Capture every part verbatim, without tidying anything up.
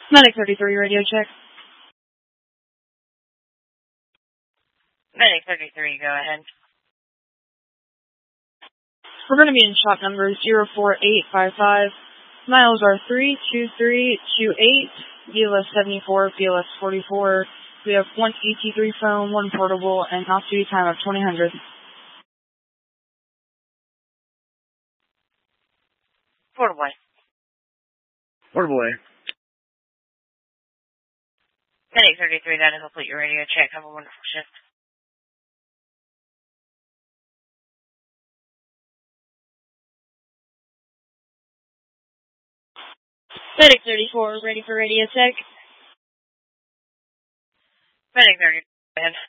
Medic thirty-three, radio check. Medic thirty-three, go ahead. We're going to be in shop number zero four eight five five. Miles are three two three two eight. B L S seventy-four, B L S forty-four. We have one E T three phone, one portable, and off-duty time of twenty hundred. Portable A. Portable A. Medic thirty-three, that is complete your radio check. Have a wonderful shift. Medic thirty-four, ready for radio check. Medic thirty-three, go ahead.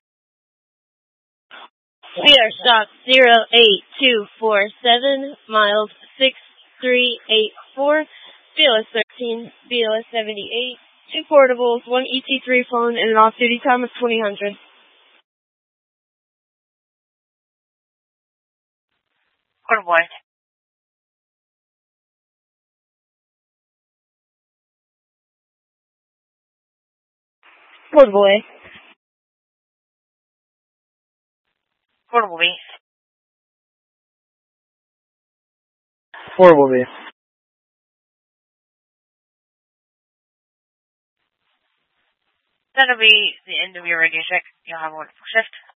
We are stop zero eight two four seven, miles six three eight four, B L S thirteen, B L S seventy-eight, two portables, one E T three phone, and an off-duty time of twenty hundred. Portable A. Portable A. Portable B. Portable B. That'll be the end of your radio check. You'll have a wonderful shift.